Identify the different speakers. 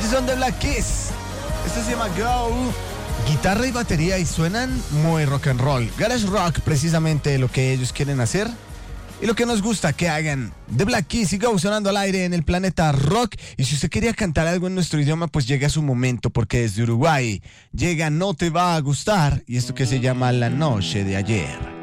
Speaker 1: Ellos son de Black Keys. Esto se llama Go. Guitarra y batería y suenan muy rock and roll. Garage rock, precisamente lo que ellos quieren hacer. Y lo que nos gusta que hagan. The Black Keys y Go sonando al aire en el planeta rock. Y si usted quería cantar algo en nuestro idioma, pues llega su momento, porque desde Uruguay llega No Te Va a Gustar y esto que se llama La Noche de Ayer.